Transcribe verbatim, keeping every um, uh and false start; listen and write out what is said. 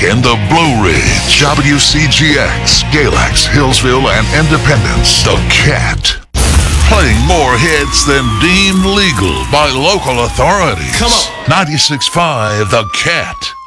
in the Blue Ridge, W C G X, Galax, Hillsville, and Independence. The Cat. Playing more hits than deemed legal by local authorities. Come on. ninety-six point five The Cat.